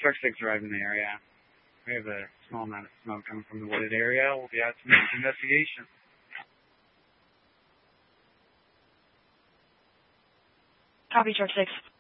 Truck 6 arrived in the area. We have a small amount of smoke coming from the wooded area. We'll be out to make an investigation. Copy, Truck 6.